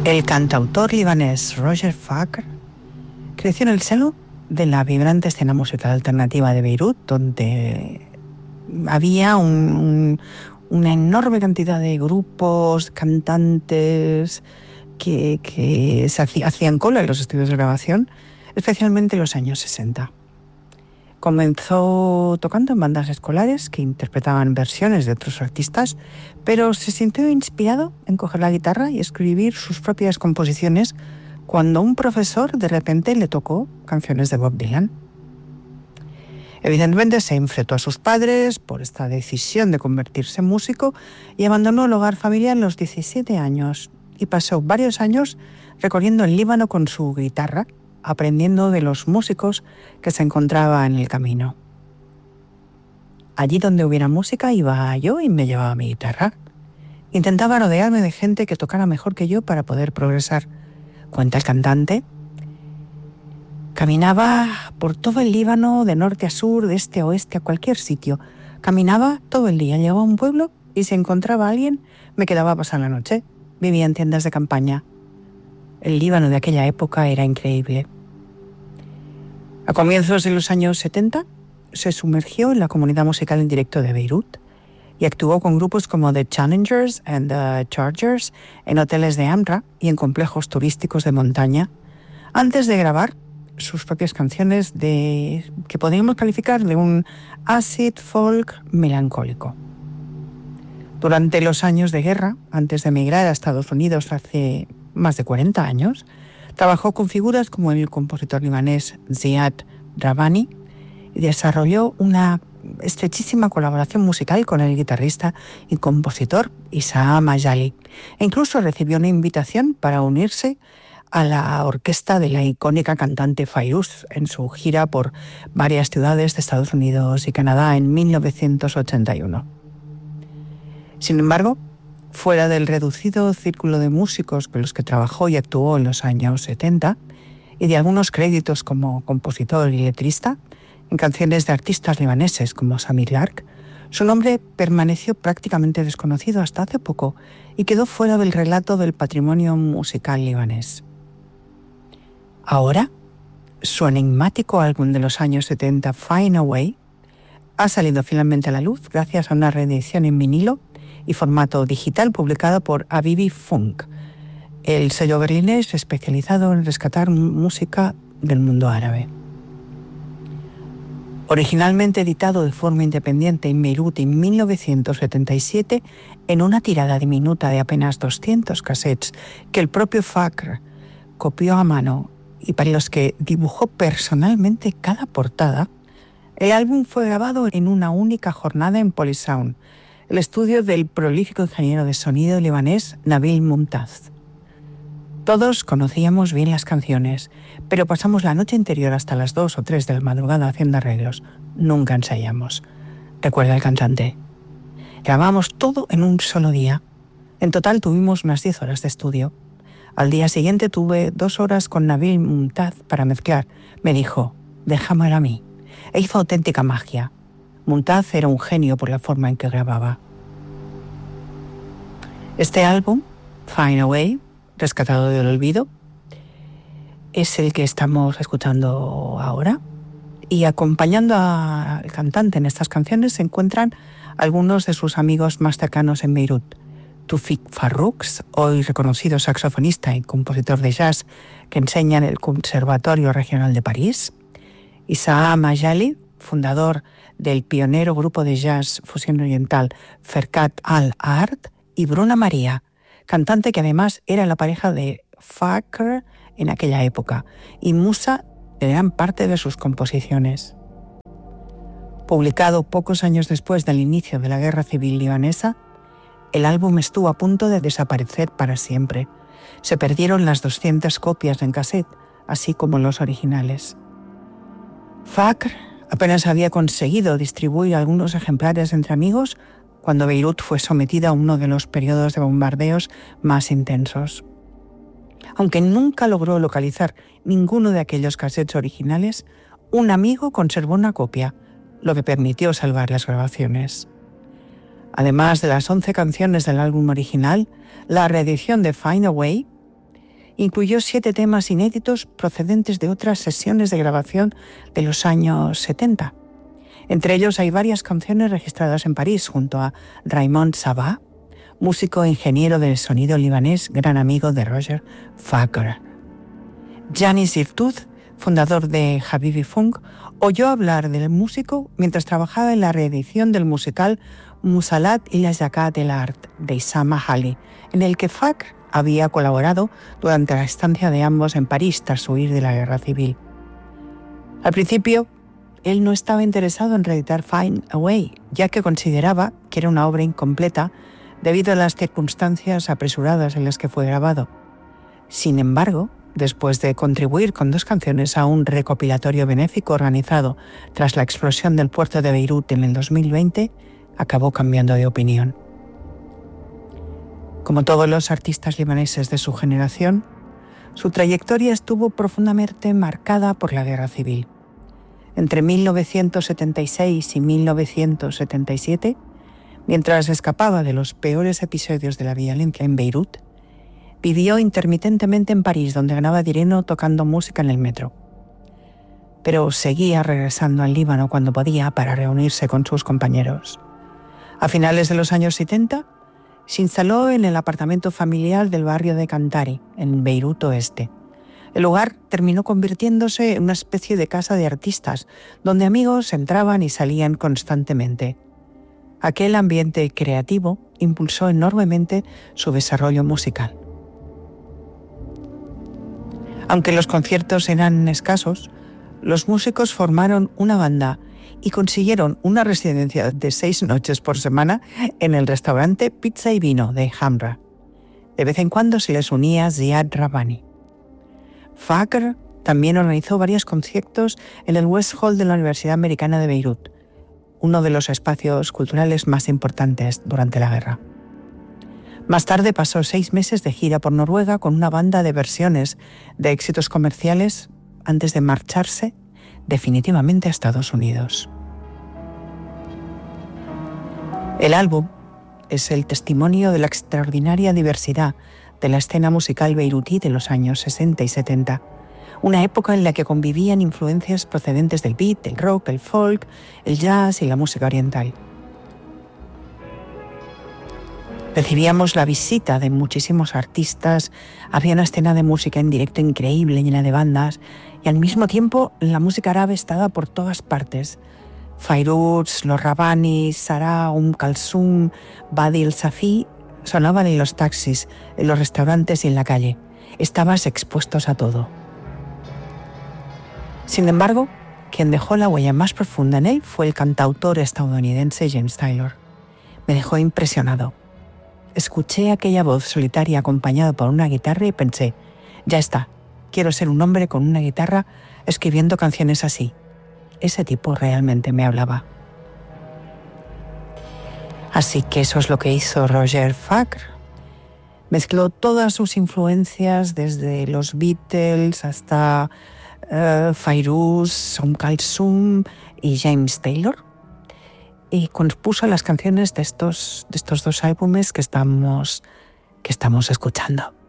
El cantautor libanés Roger Fakr creció en el seno de la vibrante escena musical alternativa de Beirut, donde había una enorme cantidad de grupos, cantantes que hacían cola en los estudios de grabación, especialmente en los años 60. Comenzó tocando en bandas escolares que interpretaban versiones de otros artistas, pero se sintió inspirado en coger la guitarra y escribir sus propias composiciones cuando un profesor de repente le tocó canciones de Bob Dylan. Evidentemente se enfrentó a sus padres por esta decisión de convertirse en músico y abandonó el hogar familiar a los 17 años y pasó varios años recorriendo el Líbano con su guitarra, aprendiendo de los músicos que se encontraba en el camino. Allí donde hubiera música iba yo y me llevaba mi guitarra. Intentaba rodearme de gente que tocara mejor que yo para poder progresar, cuenta el cantante. Caminaba por todo el Líbano, de norte a sur, de este a oeste, a cualquier sitio. Caminaba todo el día, llegaba a un pueblo y si encontraba a alguien, me quedaba a pasar la noche. Vivía en tiendas de campaña. El Líbano de aquella época era increíble. A comienzos de los años 70 se sumergió en la comunidad musical en directo de Beirut y actuó con grupos como The Challengers and The Chargers en hoteles de Amra y en complejos turísticos de montaña, antes de grabar sus propias canciones que podríamos calificar de un acid folk melancólico. Durante los años de guerra, antes de emigrar a Estados Unidos hace más de 40 años, trabajó con figuras como el compositor libanés Ziad Rahbani y desarrolló una estrechísima colaboración musical con el guitarrista y compositor Issa Majali. E incluso recibió una invitación para unirse a la orquesta de la icónica cantante Fairuz en su gira por varias ciudades de Estados Unidos y Canadá en 1981. Sin embargo, fuera del reducido círculo de músicos con los que trabajó y actuó en los años 70, y de algunos créditos como compositor y letrista, en canciones de artistas libaneses como Samir Lark, su nombre permaneció prácticamente desconocido hasta hace poco y quedó fuera del relato del patrimonio musical libanés. Ahora, su enigmático álbum de los años 70, Find a Way, ha salido finalmente a la luz gracias a una reedición en vinilo y formato digital publicado por Avivi Funk, el sello berlinés especializado en rescatar música del mundo árabe. Originalmente editado de forma independiente en Beirut en 1977, en una tirada diminuta de apenas 200 cassettes que el propio Fakr copió a mano y para los que dibujó personalmente cada portada, el álbum fue grabado en una única jornada en Polysound, el estudio del prolífico ingeniero de sonido libanés Nabil Mumtaz. Todos conocíamos bien las canciones, pero pasamos la noche interior hasta las 2 o 3 de la madrugada haciendo arreglos. Nunca ensayamos, recuerda el cantante. Grabamos todo en un solo día. En total tuvimos unas 10 horas de estudio. Al día siguiente tuve 2 horas con Nabil Mumtaz para mezclar. Me dijo, déjamelo a mí. E hizo auténtica magia. Mumtaz era un genio por la forma en que grababa. Este álbum, Find a Way, rescatado del olvido, es el que estamos escuchando ahora. Y acompañando al cantante en estas canciones se encuentran algunos de sus amigos más cercanos en Beirut. Tufik Farrux, hoy reconocido saxofonista y compositor de jazz que enseña en el Conservatorio Regional de París. Issa Majali, fundador del pionero grupo de jazz fusión oriental Ferkat Al-Ard, y Bruna Maria, cantante que además era la pareja de Fakr en aquella época y musa de gran parte de sus composiciones. Publicado pocos años después del inicio de la Guerra Civil libanesa, el álbum estuvo a punto de desaparecer para siempre. Se perdieron las 200 copias en cassette, así como los originales. Fakr apenas había conseguido distribuir algunos ejemplares entre amigos cuando Beirut fue sometida a uno de los periodos de bombardeos más intensos. Aunque nunca logró localizar ninguno de aquellos cassettes originales, un amigo conservó una copia, lo que permitió salvar las grabaciones. Además de las 11 canciones del álbum original, la reedición de Find a Way Incluyó 7 temas inéditos procedentes de otras sesiones de grabación de los años 70. Entre ellos hay varias canciones registradas en París junto a Raymond Sabah, músico e ingeniero del sonido libanés, gran amigo de Roger Farquhar. Janis Irtooth, fundador de Habibi Funk, oyó hablar del músico mientras trabajaba en la reedición del musical Musalat y la Zakat el Art de Issam Mahali, en el que Farquhar había colaborado durante la estancia de ambos en París tras huir de la guerra civil. Al principio, él no estaba interesado en reeditar Find a Way, ya que consideraba que era una obra incompleta debido a las circunstancias apresuradas en las que fue grabado. Sin embargo, después de contribuir con 2 canciones a un recopilatorio benéfico organizado tras la explosión del puerto de Beirut en el 2020, acabó cambiando de opinión. Como todos los artistas libaneses de su generación, su trayectoria estuvo profundamente marcada por la guerra civil. Entre 1976 y 1977, mientras escapaba de los peores episodios de la violencia en Beirut, vivió intermitentemente en París, donde ganaba dinero tocando música en el metro. Pero seguía regresando al Líbano cuando podía para reunirse con sus compañeros. A finales de los años 70, se instaló en el apartamento familiar del barrio de Kantari, en Beirut Oeste. El lugar terminó convirtiéndose en una especie de casa de artistas, donde amigos entraban y salían constantemente. Aquel ambiente creativo impulsó enormemente su desarrollo musical. Aunque los conciertos eran escasos, los músicos formaron una banda y consiguieron una residencia de 6 noches por semana en el restaurante Pizza y Vino de Hamra. De vez en cuando se les unía Ziad Rabbani. Farquhar también organizó varios conciertos en el West Hall de la Universidad Americana de Beirut, uno de los espacios culturales más importantes durante la guerra. Más tarde pasó 6 meses de gira por Noruega con una banda de versiones de éxitos comerciales antes de marcharse definitivamente a Estados Unidos. El álbum es el testimonio de la extraordinaria diversidad de la escena musical beirutí de los años 60 y 70, una época en la que convivían influencias procedentes del beat, el rock, el folk, el jazz y la música oriental. Recibíamos la visita de muchísimos artistas, había una escena de música en directo increíble, llena de bandas, y al mismo tiempo la música árabe estaba por todas partes. Fairuz, los Rabbani, Sarah, Kalsum, Badi el Safi sonaban en los taxis, en los restaurantes y en la calle. Estabas expuestos a todo. Sin embargo, quien dejó la huella más profunda en él fue el cantautor estadounidense James Taylor. Me dejó impresionado. Escuché aquella voz solitaria acompañada por una guitarra y pensé, ya está, quiero ser un hombre con una guitarra escribiendo canciones así. Ese tipo realmente me hablaba. Así que eso es lo que hizo Roger Farquhar. Mezcló todas sus influencias, desde los Beatles hasta Fairuz, Kalsum y James Taylor, y compuso las canciones de estos 2 álbumes que estamos escuchando.